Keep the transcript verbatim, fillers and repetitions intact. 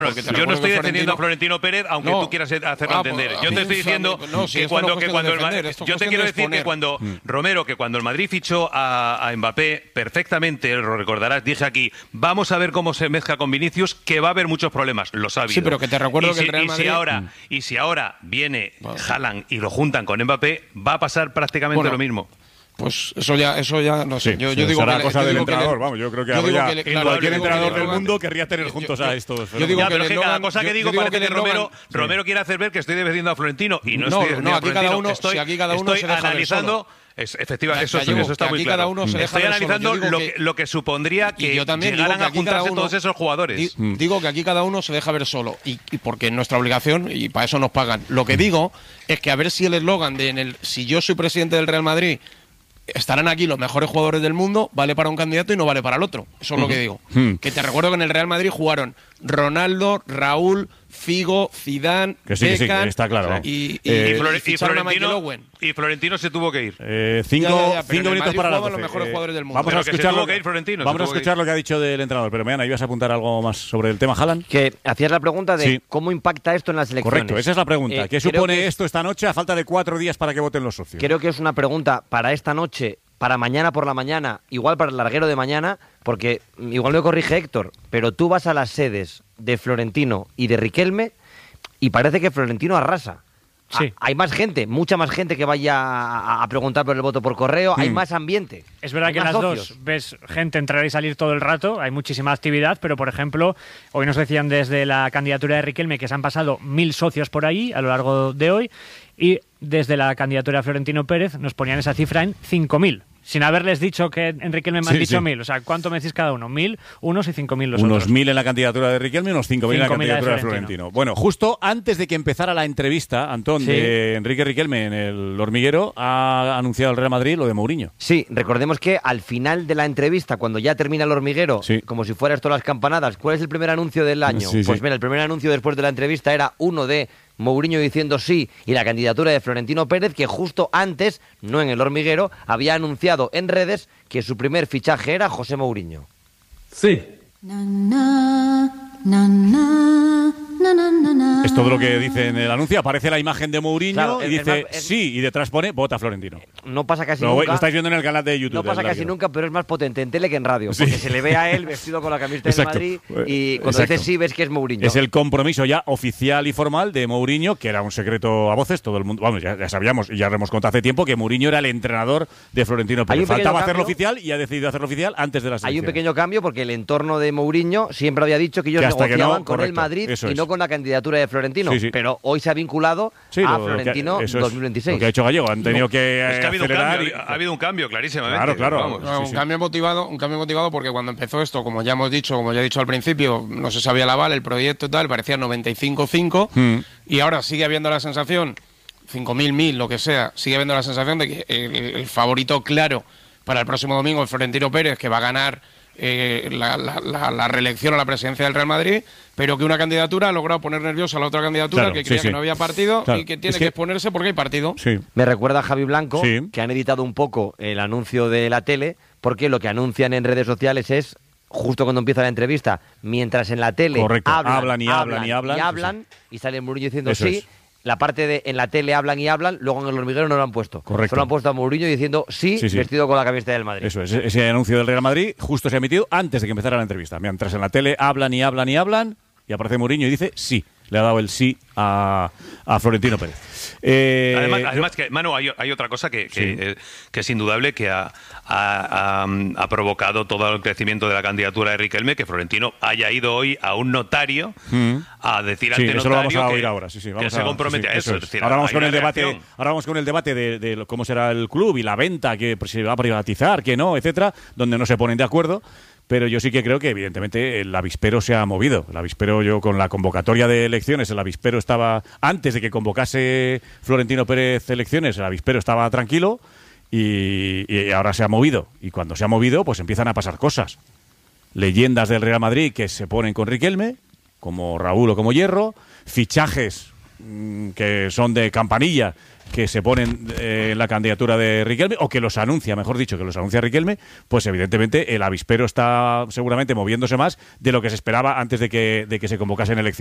Yo no estoy defendiendo a Florentino Pérez, aunque no. tú quieras hacerlo ah, entender. Yo te estoy diciendo no, si que cuando, no que cuando el Madrid, yo te quiero decir que cuando mm. Romero, que cuando el Madrid fichó a, a Mbappé, perfectamente, lo recordarás, dije aquí, vamos a ver cómo se mezcla con Vinicius, que va a haber muchos problemas. Los ha habido. Sí, pero que te recuerdo y que si, el Real Madrid... Y si ahora, mm. y si ahora viene bueno. Haaland y lo juntan con Mbappé, va a pasar prácticamente bueno. lo mismo. Pues eso ya, eso ya no sé. Sí, yo, sí, yo digo será que cosa le, del digo entrenador, que le, vamos, yo creo que, yo habría, que le, claro, cualquier entrenador del mundo querría tener yo, juntos yo, a estos. Yo digo ya, que pero es que cada cosa que yo, digo yo digo parece que, que Romero, Logan, Romero sí. quiere hacer ver que estoy defendiendo a Florentino y no, no estoy no, aquí cada uno, estoy, si aquí cada uno estoy se deja analizando Es, efectivamente, eso, Gallego, eso está muy claro. Cada uno se Estoy analizando lo que, que, lo que supondría que yo también llegaran que a juntarse uno, todos esos jugadores. Di, mm. Digo que aquí cada uno se deja ver solo, y, y porque es nuestra obligación y para eso nos pagan. Lo que digo es que a ver si el eslogan de en el, si yo soy presidente del Real Madrid, estarán aquí los mejores jugadores del mundo, vale para un candidato y no vale para el otro. Eso es mm. lo que digo. Mm. Que te recuerdo que en el Real Madrid jugaron Ronaldo, Raúl, Figo, Zidane, que sí, Beckham, que sí, que está claro. y, y, eh, y, Flore, y, Florentino, y Florentino se tuvo que ir. Eh, cinco ya, ya, ya, cinco minutos para las doce. Los mejores eh, jugadores del mundo. Vamos pero a escuchar, lo, que ir, Florentino, vamos a escuchar lo que ha dicho del entrenador. Pero mañana ibas a apuntar algo más sobre el tema Haaland. Que hacías la pregunta de sí. cómo impacta esto en las elecciones. Correcto, esa es la pregunta. Eh, ¿Qué supone que esto esta noche a falta de cuatro días para que voten los socios? Creo que es una pregunta para esta noche, para mañana por la mañana, igual para el larguero de mañana, porque igual me corrige Héctor, pero tú vas a las sedes de Florentino y de Riquelme y parece que Florentino arrasa. Sí. Hay más gente, mucha más gente que vaya a, a preguntar por el voto por correo, mm. hay más ambiente. Es verdad que en las socios. dos ves gente entrar y salir todo el rato, hay muchísima actividad, pero por ejemplo, hoy nos decían desde la candidatura de Riquelme que se han pasado mil socios por ahí a lo largo de hoy, y desde la candidatura de Florentino Pérez nos ponían esa cifra en cinco mil. Sin haberles dicho que en Riquelme me han sí, dicho sí. mil. O sea, ¿cuánto me decís cada uno? Mil, unos y cinco mil los unos otros. Unos mil en la candidatura de Riquelme y unos cinco mil en la candidatura de Florentino. de Florentino. Bueno, justo antes de que empezara la entrevista, Antón, sí. de Enrique Riquelme en El Hormiguero, ha anunciado el Real Madrid lo de Mourinho. Sí, recordemos que al final de la entrevista, cuando ya termina El Hormiguero, sí. como si fuera esto las campanadas, ¿cuál es el primer anuncio del año? Sí, pues sí. mira, el primer anuncio después de la entrevista era uno de Mourinho diciendo sí y la candidatura de Florentino Pérez, que justo antes, no en El Hormiguero, había anunciado en redes que su primer fichaje era José Mourinho. Sí. Na, na, na, na, na, na, na. Es todo lo que dice en el anuncio. Aparece la imagen de Mourinho claro, y el, dice el, el, sí, y detrás pone vota Florentino. No pasa casi lo, nunca. Lo estáis viendo en el canal de YouTube. No pasa casi nunca, pero es más potente en tele que en radio. Porque sí. se le ve a él vestido con la camiseta del Madrid y cuando Exacto. dice sí ves que es Mourinho. Es el compromiso ya oficial y formal de Mourinho, que era un secreto a voces. Todo el mundo, vamos, ya, ya sabíamos y ya lo hemos contado hace tiempo que Mourinho era el entrenador de Florentino Pérez. Faltaba hacerlo oficial y ha decidido hacerlo oficial antes de la selección. Hay un pequeño cambio porque el entorno de Mourinho siempre había dicho que ellos que negociaban que no, con correcto, el Madrid y es. no con la candidatura de Florentino. Sí, sí. Pero hoy se ha vinculado sí, a lo, Florentino lo que, dos mil veintiséis. Lo que ha hecho Gallego, han tenido no. que es que ha habido, acelerar un cambio, y... ha habido un cambio clarísimamente. Claro, claro. Vamos, no, sí, un sí. cambio motivado, un cambio motivado porque cuando empezó esto, como ya hemos dicho, como ya he dicho al principio, no se sabía la aval, el proyecto y tal, parecía noventa y cinco cinco mm. y ahora sigue habiendo la sensación, cinco mil, mil, lo que sea, sigue habiendo la sensación de que el, el favorito claro para el próximo domingo es Florentino Pérez, que va a ganar Eh, la, la, la, la reelección a la presidencia del Real Madrid, pero que una candidatura ha logrado poner nerviosa a la otra candidatura, claro, que creía sí, sí. que no había partido claro. y que tiene es que, que exponerse porque hay partido. Sí. Me recuerda a Javi Blanco, sí. que han editado un poco el anuncio de la tele, porque lo que anuncian en redes sociales es, justo cuando empieza la entrevista, mientras en la tele Correcto. hablan, hablan y hablan y hablan, y, hablan, sí, sí. y sale Mourinho diciendo Eso sí. Es. La parte de en la tele hablan y hablan, luego en El Hormiguero no lo han puesto. Correcto. Solo han puesto a Mourinho diciendo sí, sí, sí. vestido con la camiseta del Madrid. Eso es, ese anuncio del Real Madrid justo se ha emitido antes de que empezara la entrevista. Mientras en la tele hablan y hablan y hablan, y aparece Mourinho y dice sí. Le ha dado el sí a, a Florentino Pérez. Eh, además, además que, Manu, hay, hay otra cosa que, que, sí. eh, que es indudable que ha, ha, ha, ha provocado todo el crecimiento de la candidatura de Riquelme, que Florentino haya ido hoy a un notario mm. a decir sí, ante eso notario lo vamos a que, oír ahora. Sí, sí, vamos que a, se compromete sí, sí, a eso. eso es. Es decir, ahora, vamos con el debate, reacción. ahora vamos con el debate de, de cómo será el club y la venta, que se va a privatizar, que no, etcétera, donde no se ponen de acuerdo. Pero yo sí que creo que, evidentemente, el avispero se ha movido. El avispero, yo con la convocatoria de elecciones, el avispero estaba, antes de que convocase Florentino Pérez elecciones, el avispero estaba tranquilo y, y ahora se ha movido. Y cuando se ha movido, pues empiezan a pasar cosas. Leyendas del Real Madrid que se ponen con Riquelme, como Raúl o como Hierro, fichajes que son de campanilla, que se ponen eh, en la candidatura de Riquelme, o que los anuncia, mejor dicho, que los anuncia Riquelme, pues evidentemente el avispero está seguramente moviéndose más de lo que se esperaba antes de que, de que se convocasen elecciones.